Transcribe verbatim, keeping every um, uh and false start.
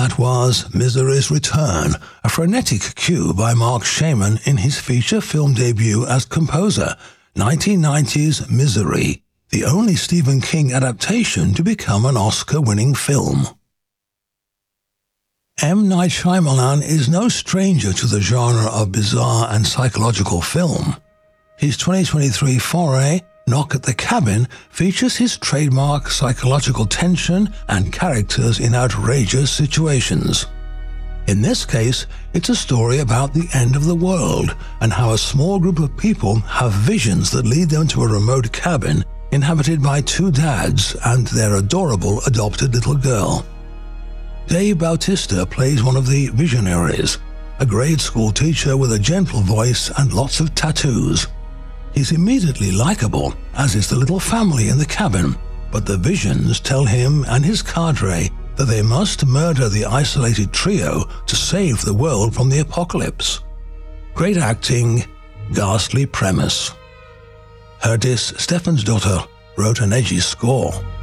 that was Misery's Return, a frenetic cue by Mark Shaman in his feature film debut as composer, nineteen ninety's Misery, the only Stephen King adaptation to become an Oscar-winning film. M. Night Shyamalan is no stranger to the genre of bizarre and psychological film. His twenty twenty-three foray, Knock at the Cabin, features his trademark psychological tension and characters in outrageous situations. In this case, it's a story about the end of the world and how a small group of people have visions that lead them to a remote cabin inhabited by two dads and their adorable adopted little girl. Dave Bautista plays one of the visionaries, a grade school teacher with a gentle voice and lots of tattoos. He's immediately likable, as is the little family in the cabin, but the visions tell him and his cadre that they must murder the isolated trio to save the world from the apocalypse. Great acting, ghastly premise. Herdis Stephansdottir wrote an edgy score.